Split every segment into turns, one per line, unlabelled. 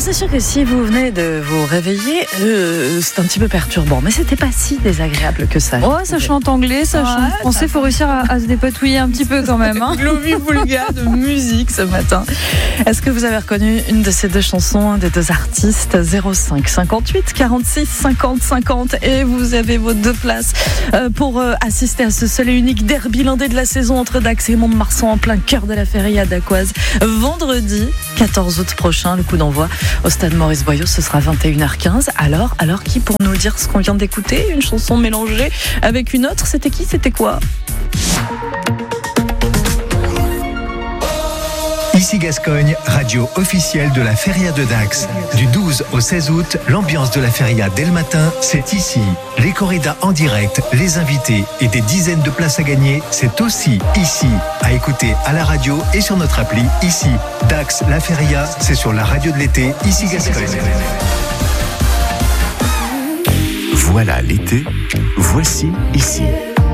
Alors c'est sûr que si vous venez de vous réveiller, c'est un petit peu perturbant, mais c'était pas si désagréable que ça.
Ouais, ça chante anglais, ça chante français, faut réussir à se dépatouiller un petit peu quand même. Hein.
Globi Boulga de musique ce matin. Est-ce que vous avez reconnu une de ces deux chansons, des deux artistes? 05 58 46 50 50 et vous avez vos deux places pour assister à ce seul et unique derby landais de la saison entre Dax et Mont-de-Marsan en plein cœur de la Feria dacoise. Vendredi 14 août prochain, le coup d'envoi au stade Maurice Boyau, ce sera 21h15. Alors qui pour nous dire ce qu'on vient d'écouter, une chanson mélangée avec une autre, c'était qui, c'était quoi?
Ici Gascogne, radio officielle de la Feria de Dax. Du 12 au 16 août, l'ambiance de la Feria dès le matin, c'est ici. Les corridas en direct, les invités et des dizaines de places à gagner, c'est aussi ici. À écouter à la radio et sur notre appli, ici. Dax, la Feria, c'est sur la radio de l'été, ici Gascogne.
Voilà l'été, voici ici.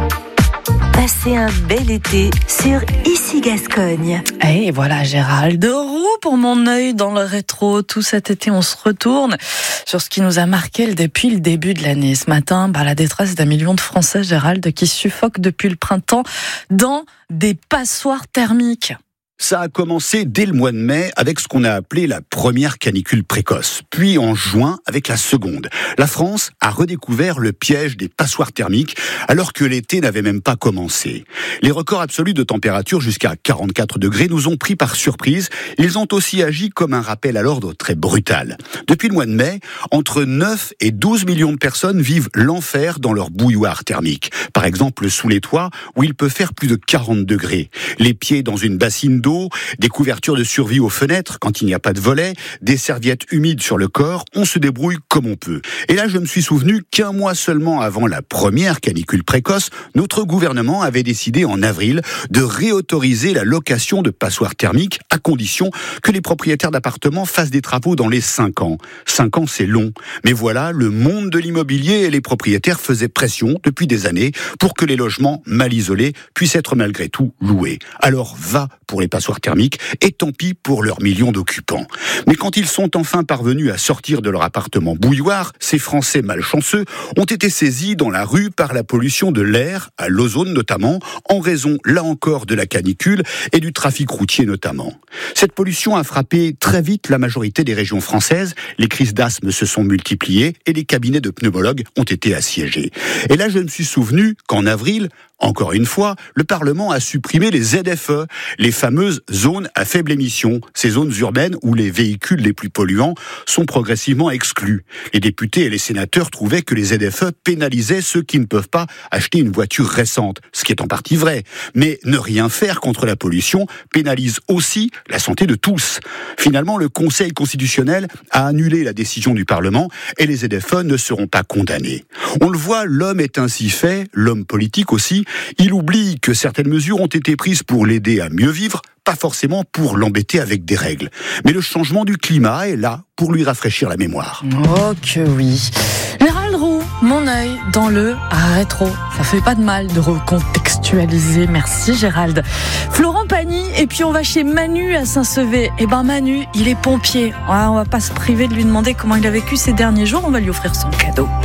Passez un bel été sur Ici Gascogne.
Et voilà Gérald Roux pour mon œil dans le rétro. Tout cet été, on se retourne sur ce qui nous a marqué depuis le début de l'année. Ce matin, la détresse d'un million de Français, Gérald, qui suffoquent depuis le printemps dans des passoires thermiques.
Ça a commencé dès le mois de mai avec ce qu'on a appelé la première canicule précoce. Puis en juin avec la seconde. La France a redécouvert le piège des passoires thermiques alors que l'été n'avait même pas commencé. Les records absolus de température jusqu'à 44 degrés nous ont pris par surprise. Ils ont aussi agi comme un rappel à l'ordre très brutal. Depuis le mois de mai, entre 9 et 12 millions de personnes vivent l'enfer dans leur bouilloire thermique. Par exemple sous les toits où il peut faire plus de 40 degrés. Les pieds dans une bassine d'eau, des couvertures de survie aux fenêtres quand il n'y a pas de volets, des serviettes humides sur le corps, on se débrouille comme on peut. Et là, je me suis souvenu qu'un mois seulement avant la première canicule précoce, notre gouvernement avait décidé en avril de réautoriser la location de passoires thermiques à condition que les propriétaires d'appartements fassent des travaux dans les 5 ans. 5 ans, c'est long. Mais voilà, le monde de l'immobilier et les propriétaires faisaient pression depuis des années pour que les logements mal isolés puissent être malgré tout loués. Alors va pour les passoires thermiques et tant pis pour leurs millions d'occupants. Mais quand ils sont enfin parvenus à sortir de leur appartement bouilloire, ces Français malchanceux ont été saisis dans la rue par la pollution de l'air, à l'ozone notamment, en raison, là encore, de la canicule et du trafic routier notamment. Cette pollution a frappé très vite la majorité des régions françaises, les crises d'asthme se sont multipliées et les cabinets de pneumologues ont été assiégés. Et là, je me suis souvenu qu'en avril, encore une fois, le Parlement a supprimé les ZFE, les fameuses zones à faible émission, ces zones urbaines où les véhicules les plus polluants sont progressivement exclus. Les députés et les sénateurs trouvaient que les ZFE pénalisaient ceux qui ne peuvent pas acheter une voiture récente, ce qui est en partie vrai. Mais ne rien faire contre la pollution pénalise aussi la santé de tous. Finalement, le Conseil constitutionnel a annulé la décision du Parlement et les ZFE ne seront pas condamnés. On le voit, l'homme est ainsi fait, l'homme politique aussi. Il oublie que certaines mesures ont été prises pour l'aider à mieux vivre, pas forcément pour l'embêter avec des règles. Mais le changement du climat est là pour lui rafraîchir la mémoire.
Oh que oui. Gérald Roux, mon œil dans le rétro. Ça fait pas de mal de recontextualiser. Merci Gérald. Florent Pagny, et puis on va chez Manu à Saint-Sevé. Manu, il est pompier. On va pas se priver de lui demander comment il a vécu ces derniers jours. On va lui offrir son cadeau.